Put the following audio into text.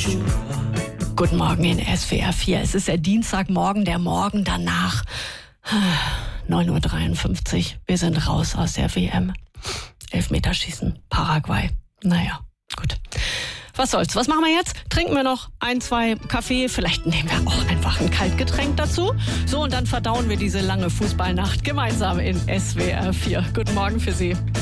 Guten Morgen in SWR 4. Es ist der Dienstagmorgen, der Morgen danach. 9.53 Uhr. Wir sind raus aus der WM. Elfmeterschießen, Paraguay. Naja, gut. Was soll's? Was machen wir jetzt? Trinken wir noch 1, 2 Kaffee? Vielleicht nehmen wir auch einfach ein Kaltgetränk dazu. So, und dann verdauen wir diese lange Fußballnacht gemeinsam in SWR 4. Guten Morgen für Sie.